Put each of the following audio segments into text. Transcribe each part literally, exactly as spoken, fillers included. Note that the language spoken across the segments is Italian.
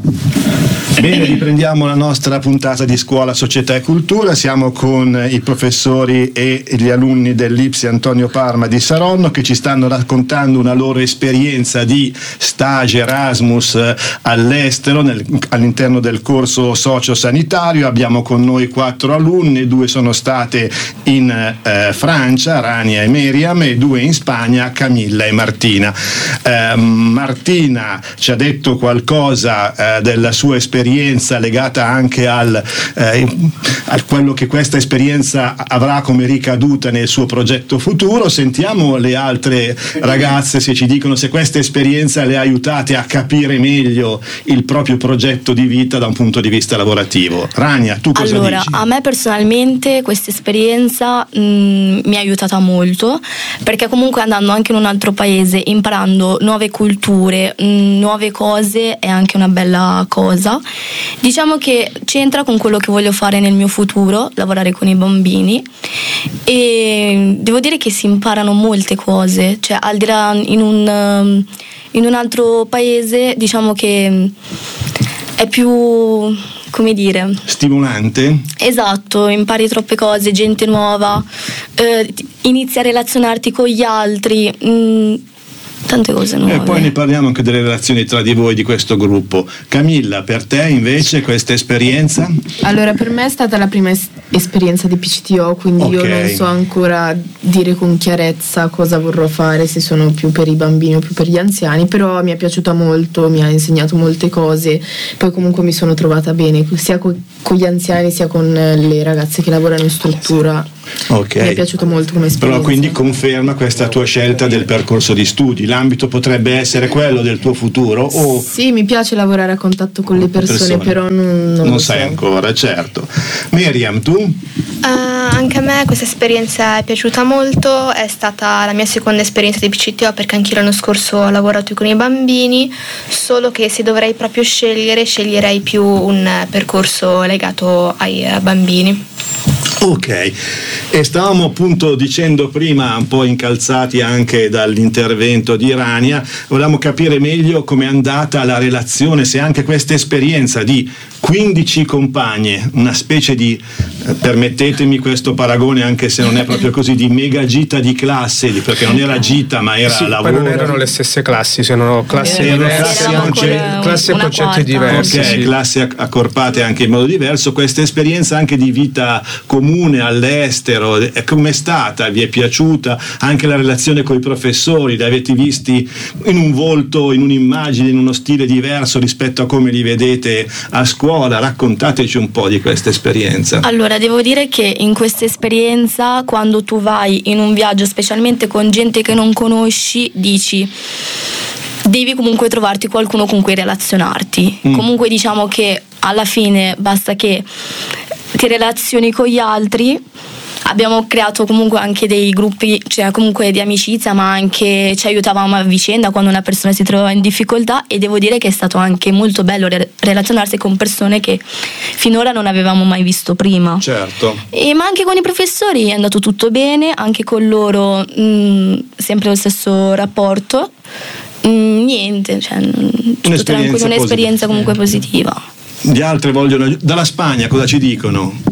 Bene, riprendiamo la nostra puntata di Scuola, Società e Cultura. Siamo con i professori e gli alunni dell'I P S I Antonio Parma di Saronno, che ci stanno raccontando una loro esperienza di stage Erasmus all'estero nel, all'interno del corso socio-sanitario. Abbiamo con noi quattro alunni, due sono state in eh, Francia, Rania e Miriam, e due in Spagna, Camilla e Martina. Eh, Martina ci ha detto qualcosa eh, della sua esperienza legata anche al, eh, a quello che questa esperienza avrà come ricaduta nel suo progetto futuro. Sentiamo le altre ragazze se ci dicono se questa esperienza le ha aiutate a capire meglio il proprio progetto di vita da un punto di vista lavorativo. Rania, tu cosa allora, dici? A me personalmente questa esperienza mh, mi ha aiutata molto, perché comunque andando anche in un altro paese, imparando nuove culture, mh, nuove cose, è anche una bella cosa. Diciamo che c'entra con quello che voglio fare nel mio futuro, lavorare con i bambini, e devo dire che si imparano molte cose, cioè al di là in un, in un altro paese, diciamo che è più, come dire, stimolante? Esatto, impari troppe cose, gente nuova, eh, inizi a relazionarti con gli altri, mh, tante cose nuove. E poi ne parliamo anche delle relazioni tra di voi, di questo gruppo. Camilla, per te invece questa esperienza? Allora, per me è stata la prima es- esperienza di P C T O, quindi Okay. io non so ancora dire con chiarezza cosa vorrò fare, se sono più per i bambini o più per gli anziani, però mi è piaciuta molto, mi ha insegnato molte cose, poi comunque mi sono trovata bene sia co- con gli anziani sia con le ragazze che lavorano in struttura. Okay. Mi è piaciuto molto come esperienza. Però quindi conferma questa tua scelta del percorso di studi. L'ambito potrebbe essere quello del tuo futuro? O sì, mi piace lavorare a contatto con le persone, persone. però non, non, non lo sai so. ancora, certo. Miriam, tu? Uh, anche a me questa esperienza è piaciuta molto, è stata la mia seconda esperienza di P C T O, perché anche io l'anno scorso ho lavorato con i bambini, solo che se dovrei proprio scegliere, sceglierei più un percorso legato ai bambini. Ok, e stavamo appunto dicendo prima, un po' incalzati anche dall'intervento di Rania, volevamo capire meglio com'è andata la relazione, se anche questa esperienza di quindici compagne, una specie di, eh, permettetemi questo paragone anche se non è proprio così, di mega gita di classe, di, perché non era gita ma era sì, lavoro. poi non erano le stesse classi, erano classi Erano diverse, classi anche- classi e progetti quarta. diversi. Ok, sì. classi acc- accorpate anche in modo diverso. Questa esperienza anche di vita comune all'estero, eh, com'è stata? Vi è piaciuta? Anche la relazione con i professori, li avete visti in un volto, in un'immagine, in uno stile diverso rispetto a come li vedete a scuola? Raccontateci un po' di questa esperienza. Allora, devo dire che in questa esperienza, quando tu vai in un viaggio, specialmente con gente che non conosci, dici devi comunque trovarti qualcuno con cui relazionarti. Mm. Comunque diciamo che alla fine basta che ti relazioni con gli altri. Abbiamo creato comunque anche dei gruppi, cioè comunque di amicizia, ma anche ci aiutavamo a vicenda quando una persona si trovava in difficoltà, e devo dire che è stato anche molto bello re- relazionarsi con persone che finora non avevamo mai visto prima. Certo. E, ma anche con i professori è andato tutto bene, anche con loro mh, sempre lo stesso rapporto. Mh, niente, cioè, tutto tranquillo, un'esperienza comunque positiva. Gli altri vogliono, dalla Spagna cosa ci dicono?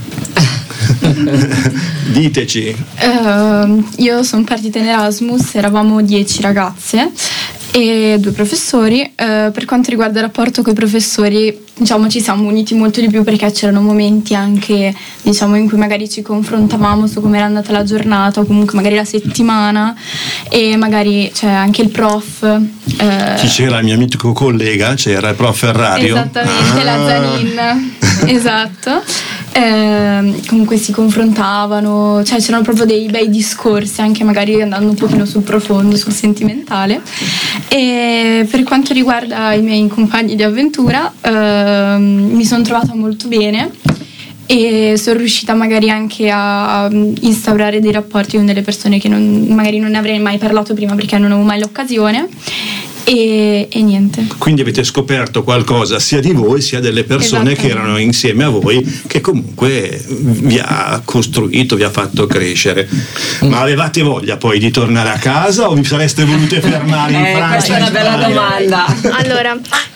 Diteci. Uh, io sono partita in Erasmus, eravamo dieci ragazze e due professori. Uh, per quanto riguarda il rapporto con i professori, diciamo ci siamo uniti molto di più, perché c'erano momenti anche, diciamo, in cui magari ci confrontavamo su come era andata la giornata o comunque magari la settimana, e magari c'è anche il prof. Uh, Chi c'era? Il mio amico collega, c'era il prof Ferrario. Esattamente, ah. la Zanin. Esatto. Eh, comunque si confrontavano, cioè c'erano proprio dei bei discorsi, anche magari andando un pochino sul profondo, sul sentimentale. E per quanto riguarda i miei compagni di avventura, eh, mi sono trovata molto bene e sono riuscita magari anche a instaurare dei rapporti con delle persone che non, magari non ne avrei mai parlato prima, perché non avevo mai l'occasione. E, e niente. Quindi avete scoperto qualcosa sia di voi sia delle persone che erano insieme a voi, che comunque vi ha costruito, vi ha fatto crescere. Ma avevate voglia poi di tornare a casa o vi sareste volute fermare in eh, Francia? Questa è una bella domanda. Allora, eh,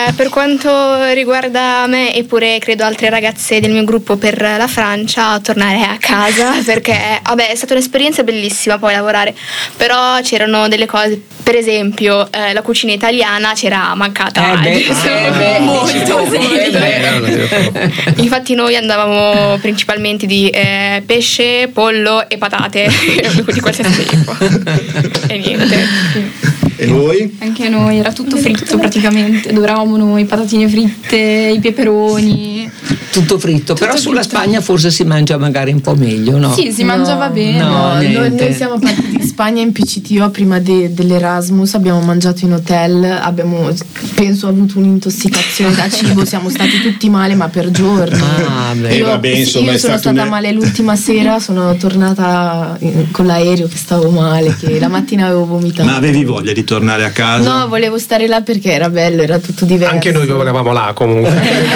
Eh, per quanto riguarda me e pure credo altre ragazze del mio gruppo per la Francia, tornare a casa perché vabbè è stata un'esperienza bellissima poi lavorare, però c'erano delle cose, per esempio eh, la cucina italiana c'era mancata eh beh, eh beh, molto, eh beh. Infatti noi andavamo principalmente di eh, pesce, pollo e patate di qualsiasi tipo e niente. E voi? Anche noi, era tutto fritto praticamente, adoravamo noi, patatine fritte, i peperoni. Tutto fritto, tutto però fritto. Sulla Spagna forse si mangia magari un po' meglio, no? Sì, si no, mangiava bene. No, no noi, noi siamo partiti in Spagna in P C T O prima de, dell'Erasmus, abbiamo mangiato in hotel, abbiamo penso avuto un'intossicazione da cibo, siamo stati tutti male ma per giorni. Ah, beh. Io, vabbè, insomma, io sono stata un... male l'ultima sera, sono tornata con l'aereo che stavo male, che la mattina avevo vomitato. Ma avevi voglia di tornare a casa? No, volevo stare là perché era bello, era tutto diverso. Anche noi volevamo là comunque.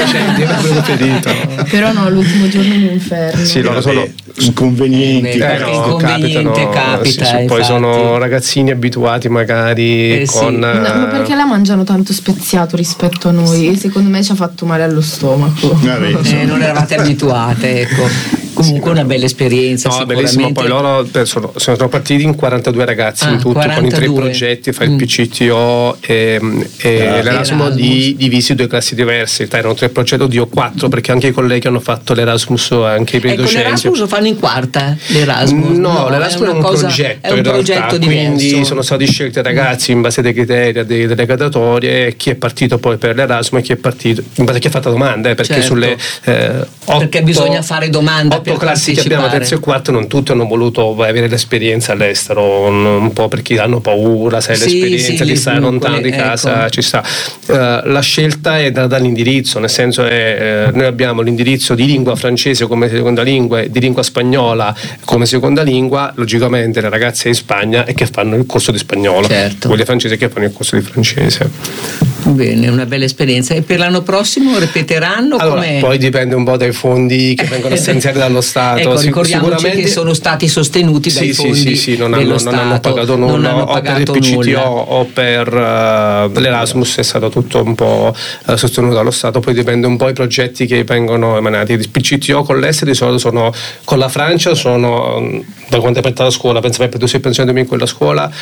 Cioè, però no, l'ultimo giorno in inferno. Sì, loro sono inconvenienti. Eh, no, inconveniente capita. Sì, sì, poi sono ragazzini abituati magari eh, con. Sì. No, ma perché la mangiano tanto speziato rispetto a noi? E secondo me ci ha fatto male allo stomaco. Eh, non eravate abituate, ecco. Comunque una bella esperienza. No, bellissimo. Poi loro sono, sono partiti in quarantadue ragazzi ah, in tutto, quarantadue. Con i tre progetti, fra il P C T O e, e ah, l'Erasmus di, divisi in due classi diverse. Erano tre progetti di O quattro, perché anche i colleghi hanno fatto l'Erasmus, anche i docenti. Ecco, l'Erasmus lo fanno in quarta? L'Erasmus? No, no l'Erasmus è, è un cosa, progetto, è un progetto realtà, diverso. Quindi sono stati scelti ragazzi in base ai criteri dei, delle graduatorie, chi è partito poi per l'Erasmus e chi è partito in base a chi ha fatto domande, perché certo. sulle eh, otto, perché bisogna fare domanda otto per classi che abbiamo terzo e quarto, non tutti hanno voluto avere l'esperienza all'estero, un, un po' perché hanno paura, sai, sì, l'esperienza sì, di stare lontano di ecco. casa ci sta. Uh, la scelta è data dall'indirizzo, nel senso è eh, noi abbiamo l'indirizzo di lingua francese come seconda lingua e di lingua spagnola come seconda lingua, logicamente le ragazze in Spagna e che fanno il corso di spagnolo, certo. quelle francesi che fanno il corso di francese. Bene, una bella esperienza. E per l'anno prossimo ripeteranno? Allora, com'è? poi dipende un po' dai fondi che vengono stanziati dallo Stato. Ecco, ricordiamoci sicuramente che sono stati sostenuti dai sì, fondi sì, sì, sì, non dello hanno, Stato, non hanno pagato nulla, non hanno o pagato per il P C T O nulla. o per uh, l'Erasmus è stato tutto un po' uh, sostenuto dallo Stato, poi dipende un po' i progetti che vengono emanati. Il P C T O con l'estero di solito sono, con la Francia sono, da quando è aperta la scuola, penso che tu sei pensato in quella scuola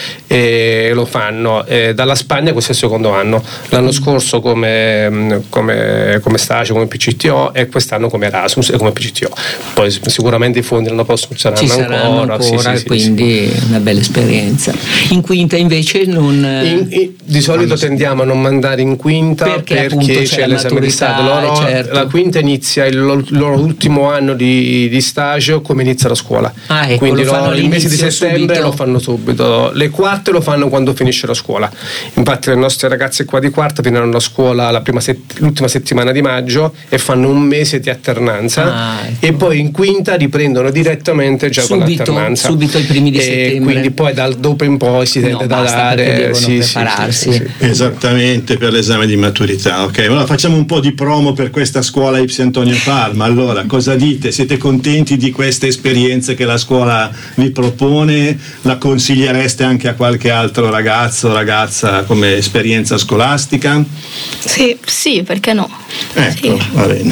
e lo fanno, e dalla Spagna questo è il secondo anno, l'anno scorso come, come, come stage, come P C T O e quest'anno come Erasmus e come P C T O, poi sicuramente i fondi l'anno prossimo saranno, ci saranno ancora, ancora sì, sì, quindi sì. Una bella esperienza. In quinta invece non in, in, di solito tendiamo a non mandare in quinta perché, perché c'è, c'è l'esame di Stato. Loro, certo. La quinta inizia il loro, il loro ultimo anno di, di stage come inizia la scuola, ah, ecco, quindi loro il mese di settembre subito. Lo fanno subito, le quarte lo fanno quando finisce la scuola. Infatti le nostre ragazze qua di quarta finiranno la scuola la prima set, l'ultima settimana di maggio e fanno un mese di alternanza ah, ecco. E poi in quinta riprendono direttamente già subito, con l'alternanza subito i primi di e settembre, quindi poi dal dopo in poi si tende no, a dare sì, prepararsi. Sì, sì, sì. Esattamente, per l'esame di maturità. Ok, allora facciamo un po' di promo per questa scuola Ipsi Antonio Parma. Allora, cosa dite? Siete contenti di queste esperienze che la scuola vi propone? La consigliereste anche a qualche altro ragazzo o ragazza come esperienza scolastica? Sì, sì, perché no? Ecco, sì. Va bene.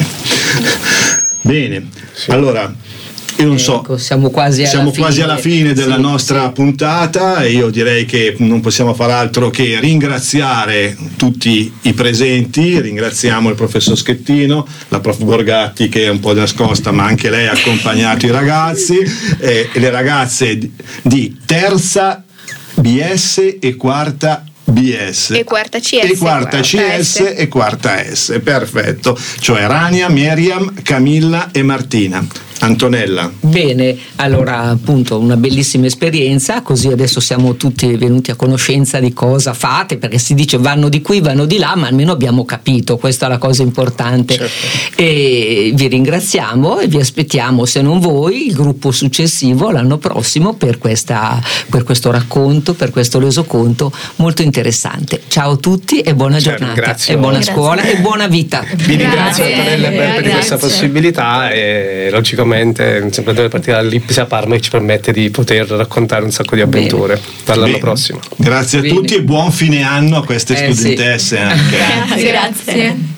Bene, sì. Allora io non so, ecco, siamo quasi alla siamo fine, quasi alla fine della sì, nostra sì. puntata e io direi che non possiamo far altro che ringraziare tutti i presenti. Ringraziamo il professor Schettino, la prof Borgatti che è un po' nascosta ma anche lei ha accompagnato i ragazzi e, e le ragazze di, di terza B S e quarta B S e quarta C S e quarta C S S. e quarta S, perfetto, cioè Rania, Miriam, Camilla e Martina. Antonella. Bene, allora appunto una bellissima esperienza, così adesso siamo tutti venuti a conoscenza di cosa fate, perché si dice vanno di qui, vanno di là, ma almeno abbiamo capito, questa è la cosa importante. Certo. E vi ringraziamo e vi aspettiamo, se non voi, il gruppo successivo l'anno prossimo per, questa, per questo racconto, per questo resoconto molto interessante. Ciao a tutti e buona certo, giornata grazie. e buona Grazie. scuola e buona vita. Vi ringrazio Antonella per, per questa possibilità e logicamente prossimamente, sempre dove partire dall'Ipsia Parma, che ci permette di poter raccontare un sacco di avventure. Dall'anno prossimo. Grazie a Bene. tutti e buon fine anno a queste Eh, studentesse sì. anche. Grazie. Grazie.